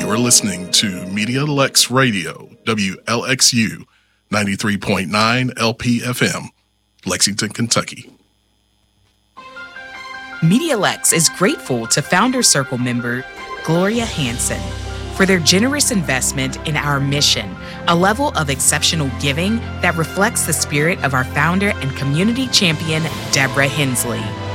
You're listening to Media Lex Radio, WLXU 93.9 LPFM, Lexington, Kentucky. Media Lex is grateful to Founder Circle member Gloria Hansen for their generous investment in our mission, a level of exceptional giving that reflects the spirit of our founder and community champion, Deborah Hensley.